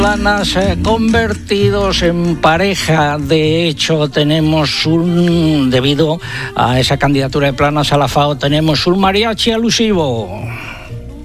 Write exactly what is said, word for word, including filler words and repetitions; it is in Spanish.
Planas eh, convertidos en pareja. De hecho, tenemos un, debido a esa candidatura de Planas a la FAO, tenemos un mariachi alusivo.